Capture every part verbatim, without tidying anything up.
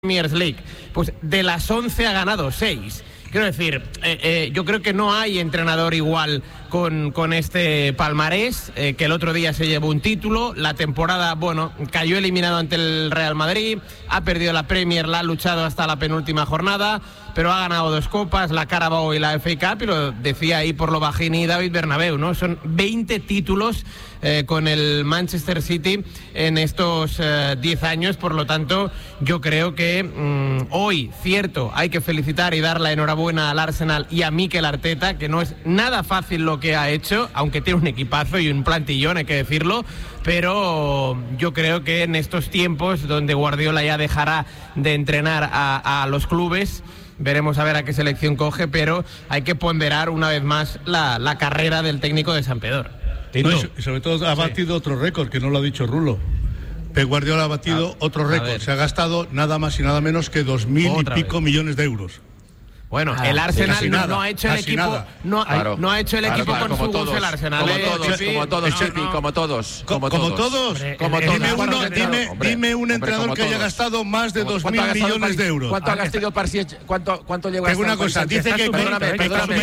Premier League, pues de las once ha ganado seis. Quiero decir, eh, eh, yo creo que no hay entrenador igual con, con este palmarés, eh, que el otro día se llevó un título. La temporada, bueno, cayó eliminado ante el Real Madrid, ha perdido la Premier, la ha luchado hasta la penúltima jornada, pero ha ganado dos copas, la Carabao y la F A Cup, y lo decía ahí por lo Bajini y David Bernabéu, ¿no? Son veinte títulos eh, con el Manchester City en estos eh, diez años, por lo tanto, yo creo que mmm, hoy, cierto, hay que felicitar y dar la enhorabuena al Arsenal y a Mikel Arteta, que no es nada fácil lo que ha hecho, aunque tiene un equipazo y un plantillón, hay que decirlo, pero yo creo que en estos tiempos donde Guardiola ya dejará de entrenar a, a los clubes, veremos a ver a qué selección coge, pero hay que ponderar una vez más la, la carrera del técnico de Sampdoria. No, y sobre todo ha batido sí. otro récord, que no lo ha dicho Rulo. Pep Guardiola ha batido a, otro récord. Se ha gastado nada más y nada menos que dos mil y pico vez. millones de euros. Bueno, ah, el Arsenal no, no ha hecho el equipo, no, claro, no ha hecho el equipo claro, claro, con su todos, el Arsenal. Como todos, sí, como todos, Chipi, no, no. como todos, como, como todos. Hombre, como todos. Dime, uno, dime, hombre, dime un entrenador hombre, que haya gastado más de dos mil millones de euros. ¿Cuánto ha gastado el París? ¿Cuánto, cuánto llegó a gastar? Una cosa, dice que perdóname,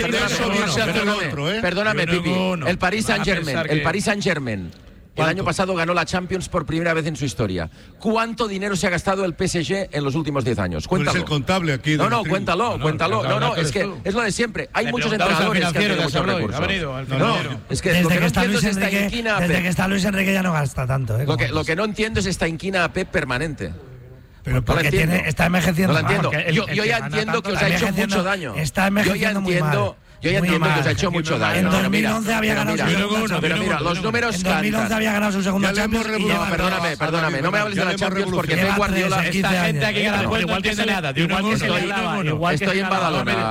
perdóname, perdóname, Pipi. El Paris Saint-Germain, el Paris Saint-Germain. El año pasado ganó la Champions por primera vez en su historia. ¿Cuánto dinero se ha gastado el P S G en los últimos diez años? Cuéntalo. Tú eres el contable aquí. No, no, cuéntalo, no, no, cuéntalo. No, no, es que tú. es lo de siempre. Hay Le muchos entrenadores que han tenido muchos recursos. No, no, es que desde, que, que, no está Luis es Enrique, desde que está Luis Enrique ya no gasta tanto. ¿eh? Lo, que, lo que no entiendo es esta inquina a Pep permanente. Pero porque no tiene, está envejeciendo. No lo entiendo. El, yo, yo ya entiendo que os ha hecho mucho daño. Está envejeciendo muy mal. Yo ya entiendo que os ha hecho mucho daño. En dos mil once había ganado su segunda. Pero mira, los números En dos mil once había ganado su segunda Champions. No, perdóname, perdóname. No me hables de la Champions porque Pep Guardiola. Esta gente aquí que igual no entiende nada. Estoy en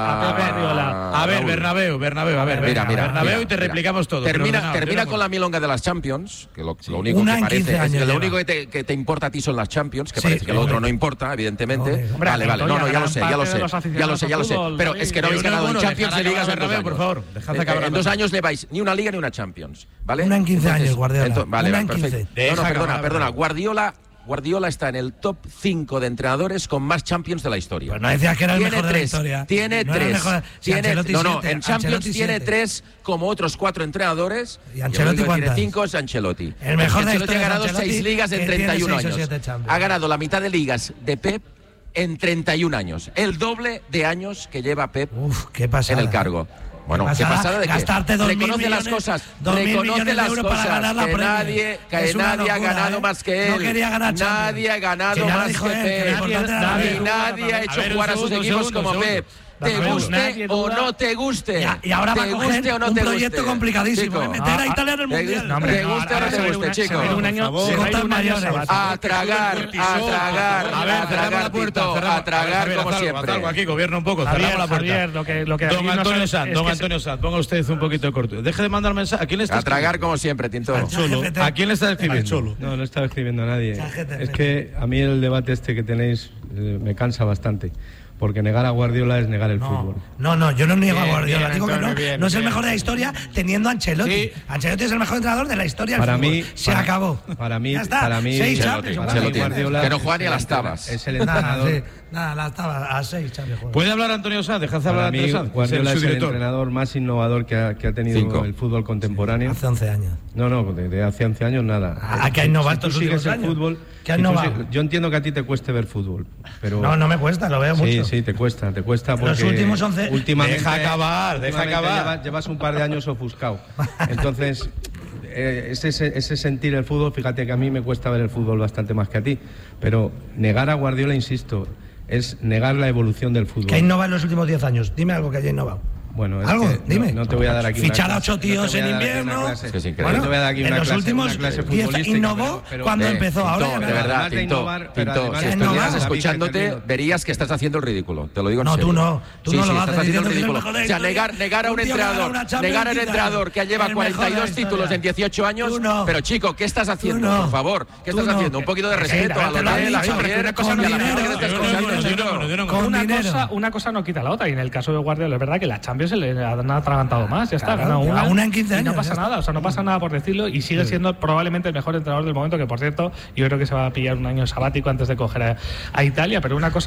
Badalona. A ver, Bernabéu, Bernabéu, a ver. Mira, mira. Bernabéu y te replicamos todo. Termina con la milonga de las Champions, que lo único que parece es que lo único que te importa a ti son las Champions, que parece que lo otro no importa, evidentemente. Vale, vale. No, no, ya lo sé, ya lo sé. Ya lo sé, ya lo sé. Pero es que no habéis ganado en Champions de Ligas en dos años. Por favor. En dos años le vais ni una liga ni una Champions, ¿vale? Una en quince años, Guardiola. Entonces, vale, una vale, en perfecto. quince. No, no, perdona, perdona. Guardiola, Guardiola está en el top cinco de entrenadores con más Champions de la historia. Pues no decías que era el tiene mejor tres, de la historia. Tiene no tres. Si tiene, no, no, siete, en Champions Ancelotti tiene siete. tres como otros cuatro entrenadores. ¿Y Ancelotti cuántas? Tiene cinco es Ancelotti. El mejor de la Ancelotti historia ha ganado Ancelotti, seis ligas en treinta y uno años. Ha ganado la mitad de ligas de Pep en treinta y un años. El doble de años que lleva Pep Uf, qué pasada, en el cargo. Bueno, ¿qué pasada, ¿qué pasada de gastarte qué? dos Reconoce mil las millones, cosas, dos mil reconoce las de cosas, para ganar la que Premier. nadie, que Es nadie locura, ha ganado ¿eh? más que él. No quería ganar nadie ha ganado que más dijo que él, Pep. que nadie, y nadie ha hecho a ver, jugar a sus segundo, equipos segundo, como segundo. Pep. Te guste o no te guste. Y, y ahora te va a coger o no un te proyecto guste, complicadísimo. chico. Meter a Italia en el Mundial. No, te guste o no te guste, chico. Un año, un año a tragar, a tragar, a ver, a tragar, Tito, a tragar como siempre. Aquí gobierna un poco, Javier, la Javier, lo que, lo que don Antonio no Sanz, don Antonio Sanz, ponga usted un poquito de corto. Deje de mandar mensajes. ¿A quién le está A tragar como siempre, Tinto. ¿A quién le está escribiendo? No, no estaba escribiendo a nadie. Es que a mí el debate este que tenéis eh, me cansa bastante. Porque negar a Guardiola es negar el no, fútbol. No, no, yo no niego bien, a Guardiola. Bien, digo Antonio, que no, bien, no es el bien, mejor de la historia teniendo a Ancelotti. Sí. Ancelotti es el mejor entrenador de la historia para del mí, fútbol. Se para, acabó. Para mí, ya está. Para mí, seis Ancelotti, Champions. Ancelotti, Guardiola que no juega ni a las tabas. Es el entrenador. Nada, sí, nada, las tabas a seis Champions. ¿Puede hablar Antonio Sanz? Dejad hablar a Antonio Sanz. Guardiola es el entrenador más innovador que ha, que ha tenido Cinco. el fútbol contemporáneo. Hace once años. No, no, de, de hace once años nada. ¿A qué ha innovado si estos tú últimos sigues años? el fútbol, ¿Qué ha si innovado? Si, yo entiendo que a ti te cueste ver fútbol, pero no, no me cuesta, lo veo mucho. Sí, sí, te cuesta, te cuesta porque los últimos once últimamente, deja acabar, deja acabar. Llevas, llevas un par de años ofuscado. Entonces, eh, ese, ese sentir el fútbol, fíjate que a mí me cuesta ver el fútbol bastante más que a ti, pero negar a Guardiola, insisto, es negar la evolución del fútbol. ¿Qué ha innovado en los últimos diez años? Dime algo que haya innovado. Bueno, es ¿Algo? que Dime. No, no te voy a dar aquí Fichar una a ocho tíos no en invierno. Es que es increíble. Bueno, no te voy a dar aquí en una los clase, últimos una clase diez innovó pero, cuando eh, empezó. Tinto, Ahora ya de verdad, además de Tinto, innovar, pero Tinto, además si de estuvieras innovar, escuchándote, verías que estás haciendo el ridículo. Te lo digo en no, serio. tú no. Tú sí, no sí, lo estás haces haciendo el diciendo ridículo. que es el mejor de la O sea, historia. negar, negar a un Un tío que ha ganado entrenador, una Champions negar a un quince entrenador que lleva el mejor de la cuarenta y dos historia. títulos en dieciocho años. Tú no. Pero chico, ¿qué estás haciendo? Tú no. Por favor, ¿qué Tú estás no. haciendo? Un poquito de Sí, respeto a te los lo he de la dicho, Javier, con y a la gente que te dinero. está escuchando, chico. Con una dinero. Cosa, una cosa no quita la otra. Y en el caso de Guardiola es verdad que la Champions se le han atragantado más. Ya está, claro, ganado una, una en quince años. Y no pasa ya nada, está. o sea, no pasa nada por decirlo. Y sigue siendo probablemente el mejor entrenador del momento, que por cierto, yo creo que se va a pillar un año sabático antes de coger a, a Italia. Pero una cosa